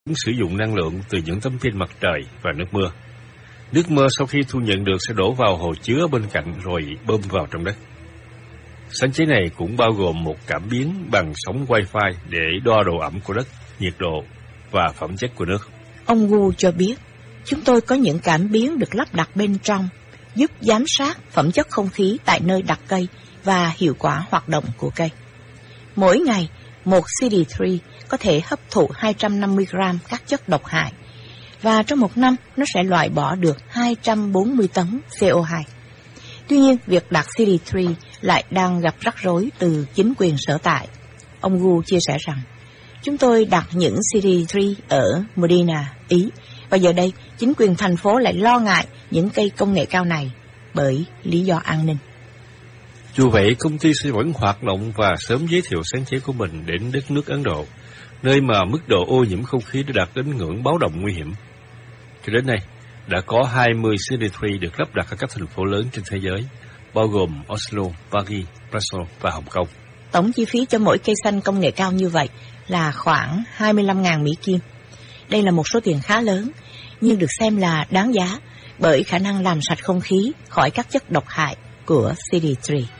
sử dụng năng lượng từ những tấm pin mặt trời và nước mưa. Nước mưa sau khi thu nhận được sẽ đổ vào hồ chứa bên cạnh rồi bơm vào trong đất. Sáng chế này cũng bao gồm một cảm biến bằng sóng Wi-Fi để đo độ ẩm của đất, nhiệt độ và phẩm chất của nước. Ông Wu cho biết, chúng tôi có những cảm biến được lắp đặt bên trong, giúp giám sát phẩm chất không khí tại nơi đặt cây và hiệu quả hoạt động của cây. Mỗi ngày, một CD3 có thể hấp thụ 250 gram các chất độc hại, và trong một năm nó sẽ loại bỏ được 240 tấn CO2. Tuy nhiên, việc đặt CD3 lại đang gặp rắc rối từ chính quyền sở tại. Ông Wu chia sẻ rằng, chúng tôi đặt những CD3 ở Modena, Ý, và giờ đây chính quyền thành phố lại lo ngại những cây công nghệ cao này bởi lý do an ninh. Dù vậy, công ty sẽ vẫn hoạt động và sớm giới thiệu sáng chế của mình đến đất nước Ấn Độ, nơi mà mức độ ô nhiễm không khí đã đạt đến ngưỡng báo động nguy hiểm. Cho đến nay, đã có 20 CD3 được lắp đặt ở các thành phố lớn trên thế giới, bao gồm Oslo, Paris, Brussels và Hồng Kông. Tổng chi phí cho mỗi cây xanh công nghệ cao như vậy là khoảng 25.000 Mỹ Kim. Đây là một số tiền khá lớn, nhưng được xem là đáng giá bởi khả năng làm sạch không khí khỏi các chất độc hại của CD3.